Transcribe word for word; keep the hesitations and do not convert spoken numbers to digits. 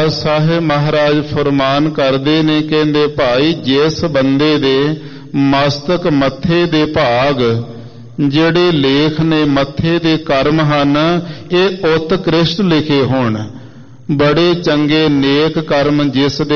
ਗੁਰਦਾਸ ਸਾਹਿਬ ਮਹਾਰਾਜ ਫਰਮਾਨ ਕਰਦੇ ਨੇ, ਕਹਿੰਦੇ ਭਾਈ ਜਿਸ ਬੰਦੇ ਦੇ ਮਸਤਕ ਮੱਥੇ ਦੇ ਭਾਗ ਜਿਹੜੇ ਲੇਖ ਨੇ ਮੱਥੇ ਦੇ ਕਰਮ ਹਨ, ਇਹ ਉਤਕ੍ਰਿਸ਼ਟ ਲਿਖੇ ਹੋਣ, ਬੜੇ ਚੰਗੇ ਨੇਕ ਕਰਮ ਜਿਸ ਦੇ